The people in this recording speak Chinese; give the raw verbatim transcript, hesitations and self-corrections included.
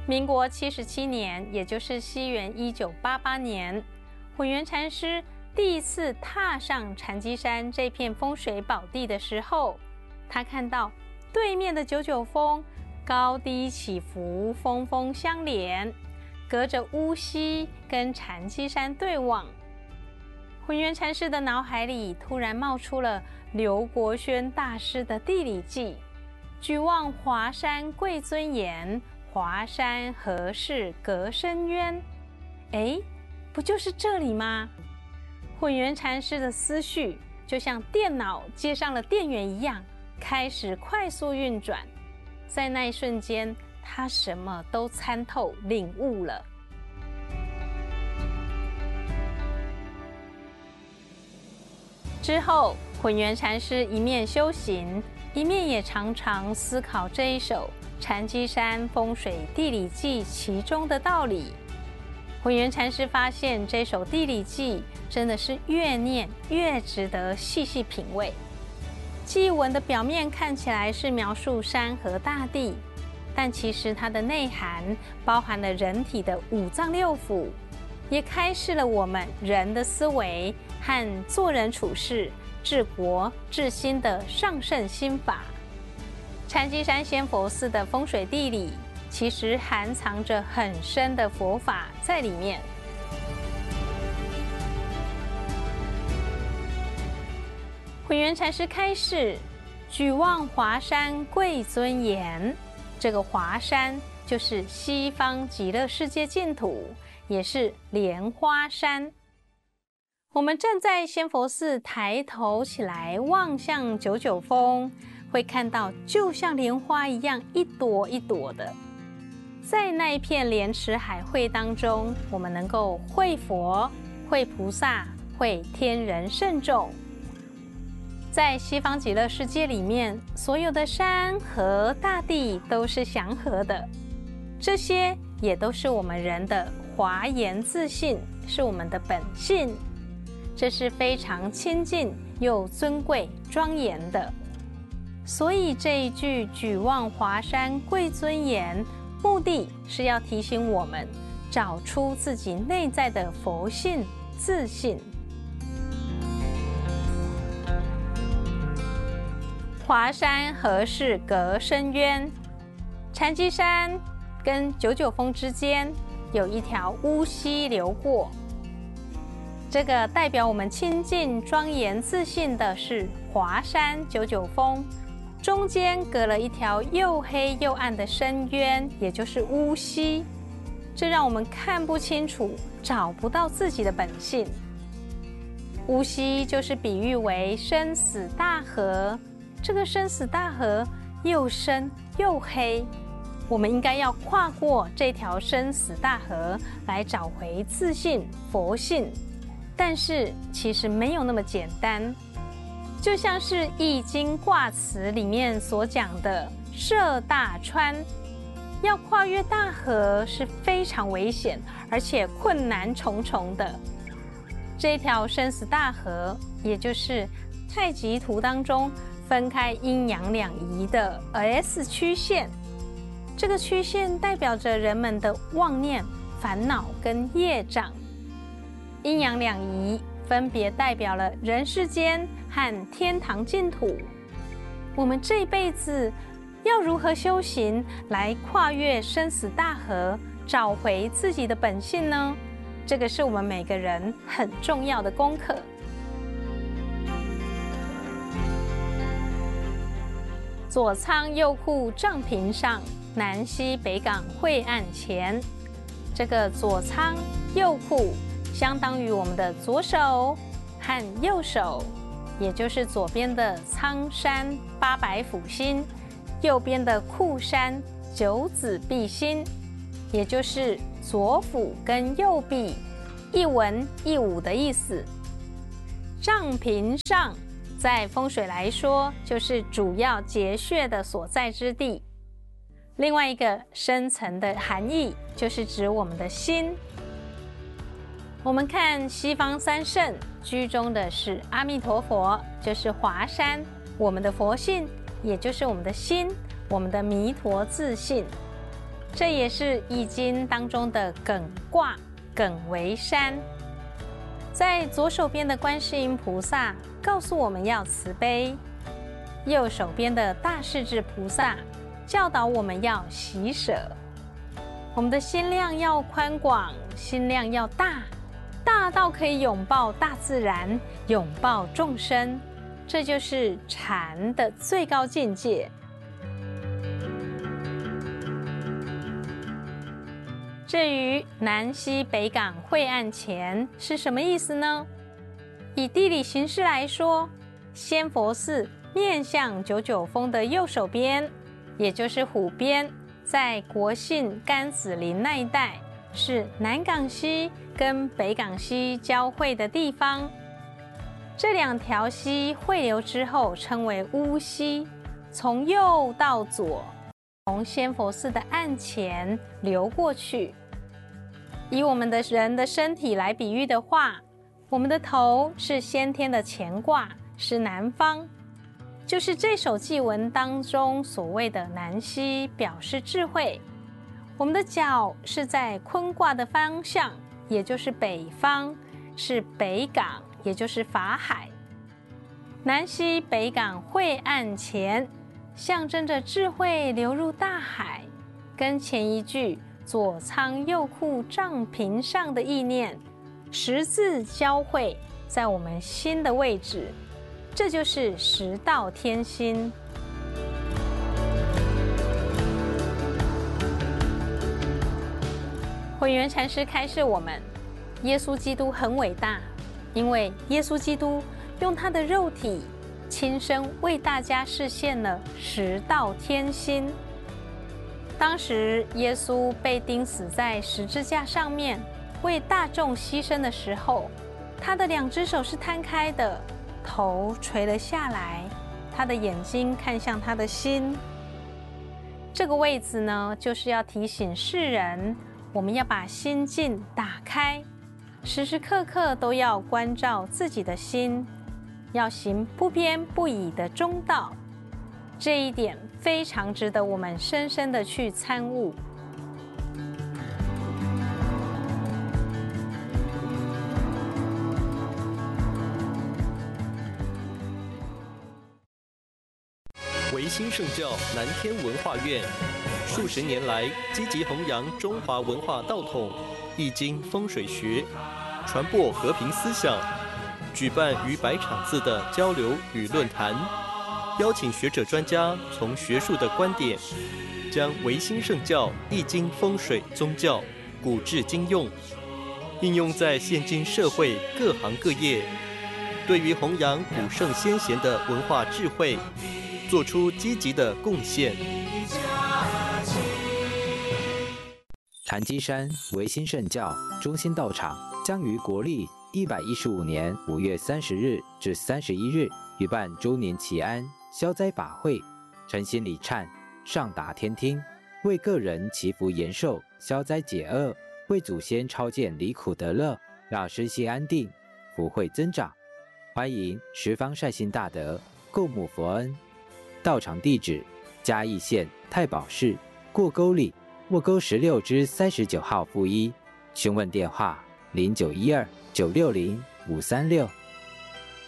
民国七十七年，也就是西元一九八八年，混元禅师第一次踏上禅机山这片风水宝地的时候，他看到对面的九九峰高低起伏，峰峰相连，隔着乌溪跟禅机山对望。混元禅师的脑海里突然冒出了刘国轩大师的地理记：举望华山贵尊严，华山何事隔深渊。哎，不就是这里吗？混元禅师的思绪就像电脑接上了电源一样，开始快速运转。在那一瞬间，他什么都参透领悟了。之后，混元禅师一面修行，一面也常常思考这一首《禅机山风水地理记》其中的道理。混元禅师发现，这首地理记真的是越念越值得细细品味。记文的表面看起来是描述山河大地，但其实它的内涵包含了人体的五脏六腑，也开示了我们人的思维和做人处事、治国治心的上圣心法。禅机山仙佛寺的风水地理其实含藏着很深的佛法在里面。混元禅师开示：举望华山贵尊严。这个华山就是西方极乐世界净土，也是莲花山。我们站在仙佛寺，抬头起来望向九九峰，会看到就像莲花一样一朵一朵的。在那一片莲池海会当中，我们能够会佛、会菩萨、会天人圣众。在西方极乐世界里面，所有的山河大地都是祥和的，这些也都是我们人的华严自信，是我们的本性，这是非常亲近又尊贵庄严的。所以这一句举望华山贵尊严，目的是要提醒我们找出自己内在的佛性自信。华山何事隔深渊？禅机山跟九九峰之间有一条乌溪流过，这个代表我们清净庄严自信的是华山九九峰，中间隔了一条又黑又暗的深渊，也就是乌溪，这让我们看不清楚，找不到自己的本性。乌溪就是比喻为生死大河，这个生死大河又深又黑，我们应该要跨过这条生死大河来找回自信佛性，但是其实没有那么简单。就像是《易经》卦辞里面所讲的涉大川，要跨越大河是非常危险而且困难重重的。这条生死大河，也就是太极图当中分开阴阳两仪的 S 曲线，这个曲线代表着人们的妄念、烦恼跟业障。阴阳两仪分别代表了人世间和天堂净土。我们这一辈子要如何修行来跨越生死大河，找回自己的本性呢？这个是我们每个人很重要的功课。左仓右库帐屏上，南西北港会岸前。这个左仓右库相当于我们的左手和右手，也就是左边的苍山八百府星，右边的库山九子弼星，也就是左辅跟右弼一文一武的意思。帐屏上在风水来说，就是主要结穴的所在之地。另外一个深层的含义，就是指我们的心。我们看西方三圣，居中的是阿弥陀佛，就是华山，我们的佛性，也就是我们的心，我们的弥陀自信。 这也是《易经》当中的艮卦，艮为山。在左手边的观世音菩萨告诉我们要慈悲，右手边的大势至菩萨教导我们要喜舍。我们的心量要宽广，心量要大，大到可以拥抱大自然，拥抱众生，这就是禅的最高境界。至于南西北港晦暗前是什么意思呢？以地理形势来说，仙佛寺面向九九峰的右手边，也就是湖边，在国姓甘子林那一带，是南港溪跟北港溪交汇的地方。这两条溪汇流之后称为乌溪，从右到左，从仙佛寺的岸前流过去。以我们的人的身体来比喻的话，我们的头是先天的乾卦，是南方，就是这首祭文当中所谓的南西，表示智慧。我们的脚是在坤卦的方向，也就是北方，是北港，也就是法海。南西北港晦暗前，象征着智慧流入大海，跟前一句左仓右库丈平上的意念十字交汇在我们心的位置，这就是十道天心。慧圆禅师开示我们，耶稣基督很伟大，因为耶稣基督用他的肉体亲身为大家实现了十道天心。当时耶稣被钉死在十字架上面，为大众牺牲的时候，他的两只手是摊开的，头垂了下来，他的眼睛看向他的心。这个位置呢，就是要提醒世人，我们要把心境打开，时时刻刻都要关照自己的心，要行不偏不倚的中道。这一点非常值得我们深深的去参悟。 维新圣教南天文化院数十年来积极弘扬中华文化道统、易经风水学，传播和平思想，举办逾百场次的交流与论坛，邀请学者专家从学术的观点，将维新圣教易经风水宗教古至今用，应用在现今社会各行各业，对于弘扬古圣先贤的文化智慧，做出积极的贡献。 潭基山维新圣教中心道场将于国历一百一十五年五月三十日至三十一日举办周年祈安消灾法会，诚心礼忏，上达天听，为个人祈福延寿，消灾解厄，为祖先超荐离苦得乐，让身心安定，福慧增长。欢迎十方善心大德共沐佛恩。道场地址：嘉义县太保市过沟里沃沟十六之三十九号负一。询问电话：零九一二九六零五三六。